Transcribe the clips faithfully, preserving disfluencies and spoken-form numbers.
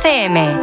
F M.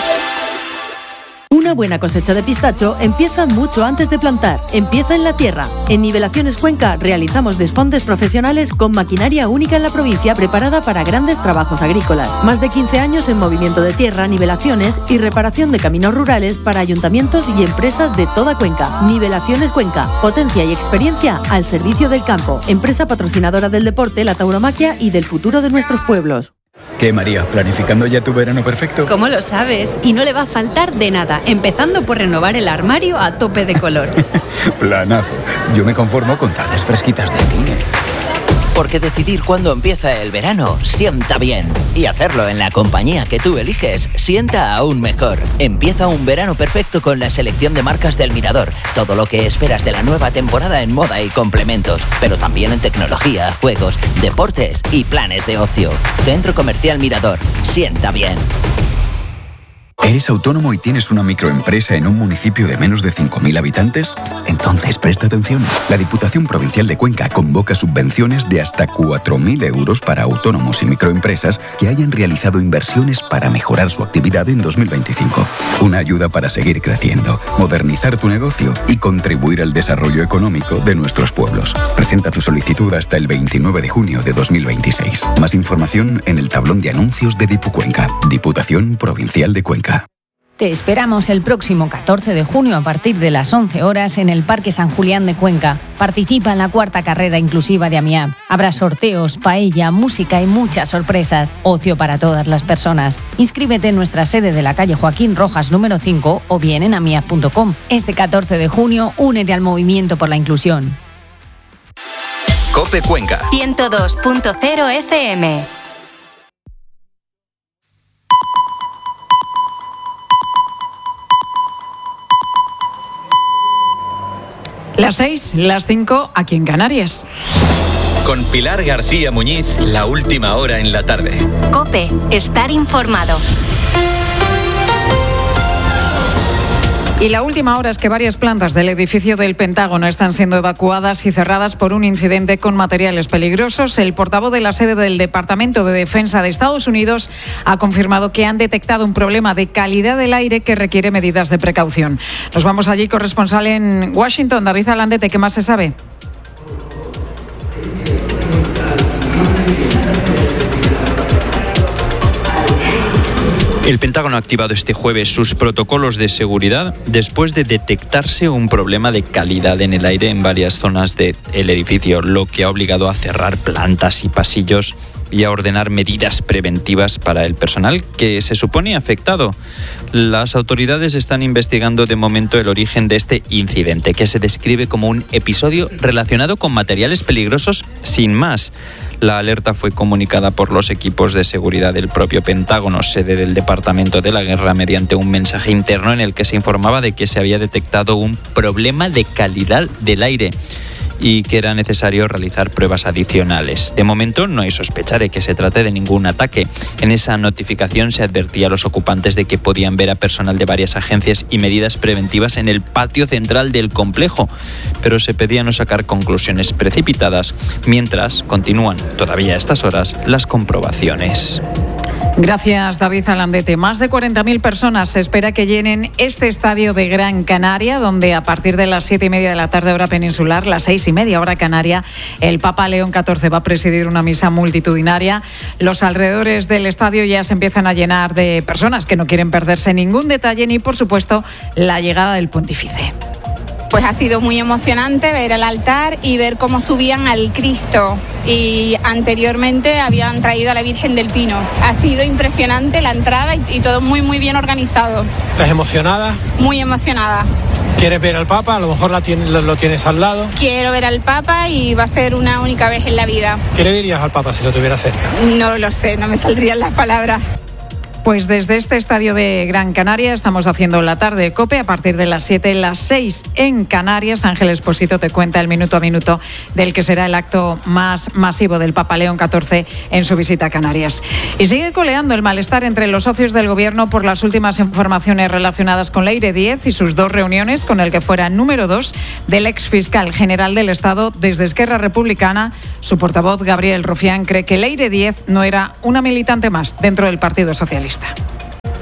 Una buena cosecha de pistacho empieza mucho antes de plantar. Empieza en la tierra. En Nivelaciones Cuenca realizamos desfondes profesionales con maquinaria única en la provincia preparada para grandes trabajos agrícolas. Más de quince años en movimiento de tierra, nivelaciones y reparación de caminos rurales para ayuntamientos y empresas de toda Cuenca. Nivelaciones Cuenca. Potencia y experiencia al servicio del campo. Empresa patrocinadora del deporte, la tauromaquia y del futuro de nuestros pueblos. ¿Qué, María? ¿Planificando ya tu verano perfecto? ¿Cómo lo sabes? Y no le va a faltar de nada, empezando por renovar el armario a tope de color. Planazo. Yo me conformo con tardes fresquitas de cine. Porque decidir cuándo empieza el verano sienta bien. Y hacerlo en la compañía que tú eliges sienta aún mejor. Empieza un verano perfecto con la selección de marcas del Mirador. Todo lo que esperas de la nueva temporada en moda y complementos. Pero también en tecnología, juegos, deportes y planes de ocio. Centro Comercial Mirador. Sienta bien. ¿Eres autónomo y tienes una microempresa en un municipio de menos de cinco mil habitantes? Entonces presta atención. La Diputación Provincial de Cuenca convoca subvenciones de hasta cuatro mil euros para autónomos y microempresas que hayan realizado inversiones para mejorar su actividad en dos mil veinticinco. Una ayuda para seguir creciendo, modernizar tu negocio y contribuir al desarrollo económico de nuestros pueblos. Presenta tu solicitud hasta el veintinueve de junio de dos mil veintiséis. Más información en el tablón de anuncios de Dipucuenca. Diputación Provincial de Cuenca. Te esperamos el próximo catorce de junio a partir de las once horas en el Parque San Julián de Cuenca. Participa en la cuarta carrera inclusiva de AMIAP. Habrá sorteos, paella, música y muchas sorpresas. Ocio para todas las personas. Inscríbete en nuestra sede de la calle Joaquín Rojas número cinco o bien en amiap punto com. Este catorce de junio, únete al movimiento por la inclusión. COPE Cuenca ciento dos punto cero F M. Las seis, las cinco, aquí en Canarias. Con Pilar García Muñiz, la última hora en la tarde. COPE, estar informado. Y la última hora es que varias plantas del edificio del Pentágono están siendo evacuadas y cerradas por un incidente con materiales peligrosos. El portavoz de la sede del Departamento de Defensa de Estados Unidos ha confirmado que han detectado un problema de calidad del aire que requiere medidas de precaución. Nos vamos allí, corresponsal en Washington, David Alandete, ¿qué más se sabe? El Pentágono ha activado este jueves sus protocolos de seguridad después de detectarse un problema de calidad en el aire en varias zonas del edificio, lo que ha obligado a cerrar plantas y pasillos y a ordenar medidas preventivas para el personal que se supone afectado. Las autoridades están investigando de momento el origen de este incidente, que se describe como un episodio relacionado con materiales peligrosos sin más. La alerta fue comunicada por los equipos de seguridad del propio Pentágono, sede del Departamento de la Guerra, mediante un mensaje interno en el que se informaba de que se había detectado un problema de calidad del aire y que era necesario realizar pruebas adicionales. De momento no hay sospecha de que se trate de ningún ataque. En esa notificación se advertía a los ocupantes de que podían ver a personal de varias agencias y medidas preventivas en el patio central del complejo, pero se pedía no sacar conclusiones precipitadas, mientras continúan todavía a estas horas las comprobaciones. Gracias, David Alandete. Más de cuarenta mil personas se espera que llenen este estadio de Gran Canaria, donde a partir de las siete y media de la tarde hora peninsular, las seis y media hora canaria, el Papa León catorce va a presidir una misa multitudinaria. Los alrededores del estadio ya se empiezan a llenar de personas que no quieren perderse ningún detalle ni, por supuesto, la llegada del pontífice. Pues ha sido muy emocionante ver el altar y ver cómo subían al Cristo, y anteriormente habían traído a la Virgen del Pino. Ha sido impresionante la entrada y, y todo muy muy bien organizado. ¿Estás emocionada? Muy emocionada. ¿Quieres ver al Papa? A lo mejor la tiene, lo, lo tienes al lado. Quiero ver al Papa y va a ser una única vez en la vida. ¿Qué le dirías al Papa si lo tuviera cerca? No lo sé, no me saldrían las palabras. Pues desde este estadio de Gran Canaria estamos haciendo la tarde de COPE a partir de las siete, las seis en Canarias. Ángel Expósito te cuenta el minuto a minuto del que será el acto más masivo del Papa León catorce en su visita a Canarias. Y sigue coleando el malestar entre los socios del Gobierno por las últimas informaciones relacionadas con Leire Díez y sus dos reuniones con el que fuera número dos del exfiscal general del Estado. Desde Esquerra Republicana, su portavoz Gabriel Rufián cree que Leire Díez no era una militante más dentro del Partido Socialista.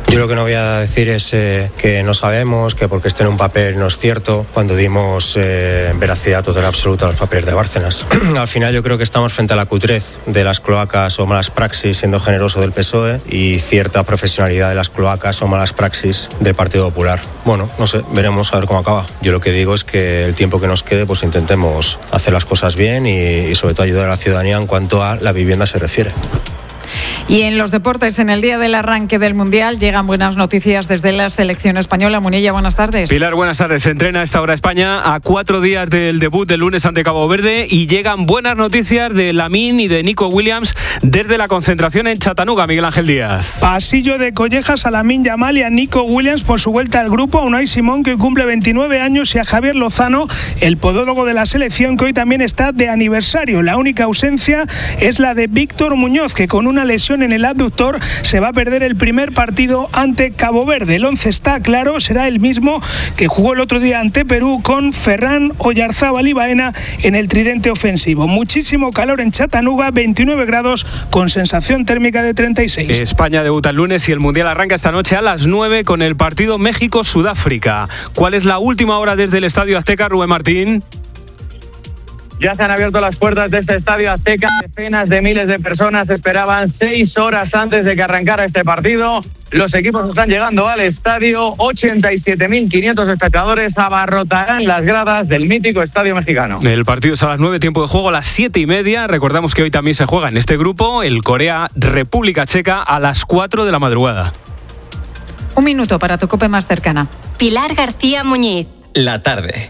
Yo lo que no voy a decir es eh, que no sabemos, que porque esté en un papel no es cierto, cuando dimos eh, veracidad total absoluta a los papeles de Bárcenas. Al final yo creo que estamos frente a la cutrez de las cloacas o malas praxis, siendo generoso del P S O E, y cierta profesionalidad de las cloacas o malas praxis del Partido Popular. Bueno, no sé, veremos a ver cómo acaba. Yo lo que digo es que el tiempo que nos quede, pues intentemos hacer las cosas bien y, y sobre todo ayudar a la ciudadanía en cuanto a la vivienda se refiere. Y en los deportes, en el día del arranque del Mundial, llegan buenas noticias desde la selección española. Munilla, buenas tardes. Pilar, buenas tardes. Se entrena a esta hora España a cuatro días del debut del lunes ante Cabo Verde y llegan buenas noticias de Lamín y de Nico Williams desde la concentración en Chattanooga. Miguel Ángel Díaz. Pasillo de collejas a Lamín Yamal y a Nico Williams por su vuelta al grupo, a Unai Simón, que hoy cumple veintinueve años, y a Javier Lozano, el podólogo de la selección, que hoy también está de aniversario. La única ausencia es la de Víctor Muñoz, que con una lesión en el abductor se va a perder el primer partido ante Cabo Verde. El once está claro, será el mismo que jugó el otro día ante Perú, con Ferran, Oyarzábal y Baena en el tridente ofensivo. Muchísimo calor en Chattanooga, veintinueve grados con sensación térmica de treinta y seis. España debuta el lunes y el Mundial arranca esta noche a las nueve con el partido México-Sudáfrica. ¿Cuál es la última hora desde el Estadio Azteca, Rubén Martín? Ya se han abierto las puertas de este Estadio Azteca. Decenas de miles de personas esperaban seis horas antes de que arrancara este partido. Los equipos están llegando al estadio. ochenta y siete mil quinientos espectadores abarrotarán las gradas del mítico Estadio Mexicano. El partido es a las nueve, tiempo de juego a las siete y media. Recordamos que hoy también se juega en este grupo el Corea-República Checa a las cuatro de la madrugada. Un minuto para tu COPE más cercana. Pilar García Muñiz. La tarde.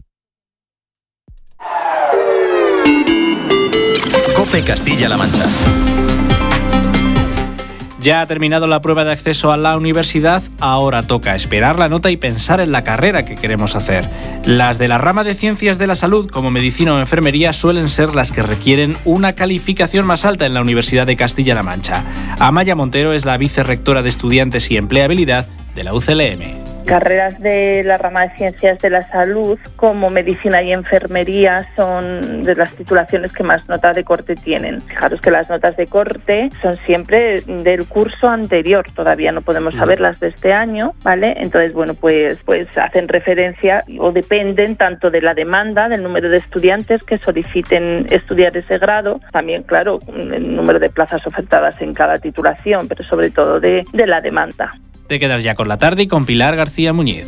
COPE Castilla-La Mancha. Ya ha terminado la prueba de acceso a la universidad, ahora toca esperar la nota y pensar en la carrera que queremos hacer. Las de la rama de Ciencias de la Salud, como Medicina o Enfermería, suelen ser las que requieren una calificación más alta en la Universidad de Castilla-La Mancha. Amaya Montero es la vicerrectora de Estudiantes y Empleabilidad de la U C L M. Carreras de la rama de Ciencias de la Salud, como Medicina y Enfermería, son de las titulaciones que más nota de corte tienen. Fijaros que las notas de corte son siempre del curso anterior, todavía no podemos saber las de este año, ¿vale? Entonces, bueno, pues, pues hacen referencia o dependen tanto de la demanda, del número de estudiantes que soliciten estudiar ese grado, también, claro, el número de plazas ofertadas en cada titulación, pero sobre todo de, de la demanda. Te quedas ya con la tarde y con Pilar García Muñiz.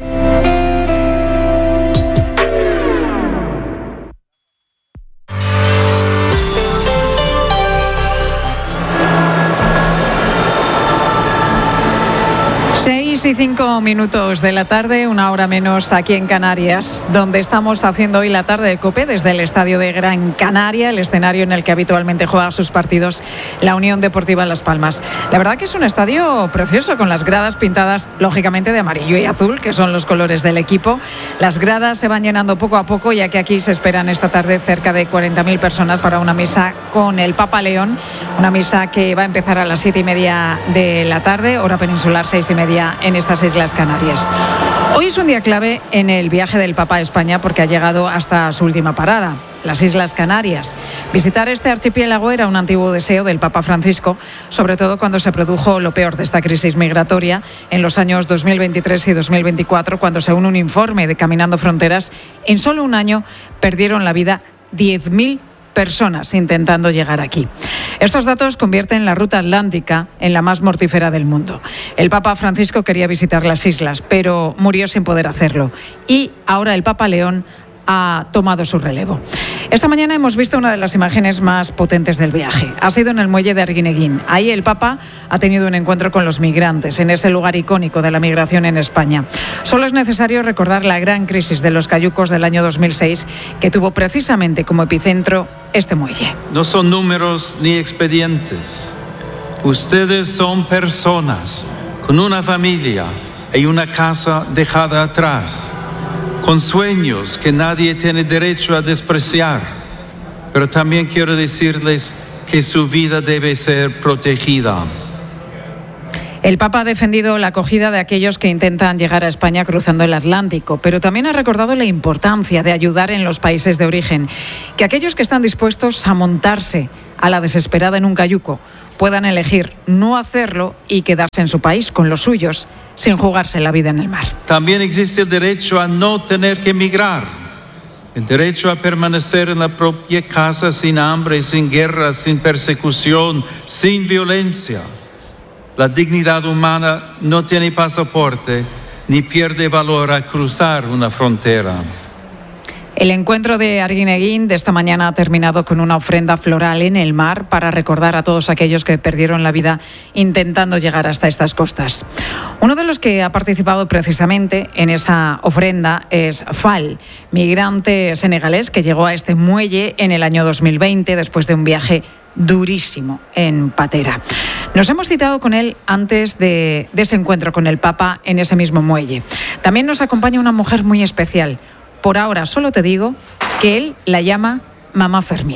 seis y cinco minutos de la tarde, una hora menos aquí en Canarias, donde estamos haciendo hoy la tarde de COPE desde el estadio de Gran Canaria, el escenario en el que habitualmente juega sus partidos la Unión Deportiva Las Palmas. La verdad que es un estadio precioso, con las gradas pintadas lógicamente de amarillo y azul, que son los colores del equipo. Las gradas se van llenando poco a poco, ya que aquí se esperan esta tarde cerca de cuarenta mil personas para una misa con el Papa León, una misa que va a empezar a las siete y media de la tarde, hora peninsular, seis y media en estas Islas Canarias. Hoy es un día clave en el viaje del Papa a España, porque ha llegado hasta su última parada, las Islas Canarias. Visitar este archipiélago era un antiguo deseo del Papa Francisco, sobre todo cuando se produjo lo peor de esta crisis migratoria en los años dos mil veintitrés y dos mil veinticuatro, cuando, según un informe de Caminando Fronteras, en solo un año perdieron la vida diez mil personas intentando llegar aquí. Estos datos convierten la ruta atlántica en la más mortífera del mundo. El Papa Francisco quería visitar las islas, pero murió sin poder hacerlo. Y ahora el Papa León ha tomado su relevo. Esta mañana hemos visto una de las imágenes más potentes del viaje. Ha sido en el muelle de Arguineguín. Ahí el Papa ha tenido un encuentro con los migrantes, en ese lugar icónico de la migración en España. Solo es necesario recordar la gran crisis de los cayucos del año dos mil seis, que tuvo precisamente como epicentro este muelle. No son números ni expedientes. Ustedes son personas con una familia y una casa dejada atrás, con sueños que nadie tiene derecho a despreciar. Pero también quiero decirles que su vida debe ser protegida. El Papa ha defendido la acogida de aquellos que intentan llegar a España cruzando el Atlántico, pero también ha recordado la importancia de ayudar en los países de origen, que aquellos que están dispuestos a montarse a la desesperada en un cayuco, puedan elegir no hacerlo y quedarse en su país con los suyos, sin jugarse la vida en el mar. También existe el derecho a no tener que emigrar, el derecho a permanecer en la propia casa sin hambre, sin guerra, sin persecución, sin violencia. La dignidad humana no tiene pasaporte ni pierde valor a cruzar una frontera. El encuentro de Arguineguín de esta mañana ha terminado con una ofrenda floral en el mar para recordar a todos aquellos que perdieron la vida intentando llegar hasta estas costas. Uno de los que ha participado precisamente en esa ofrenda es Fall, migrante senegalés que llegó a este muelle en el año dos mil veinte después de un viaje durísimo en patera. Nos hemos citado con él antes de, de ese encuentro con el Papa en ese mismo muelle. También nos acompaña una mujer muy especial. Por ahora solo te digo que él la llama Mamá Fermín.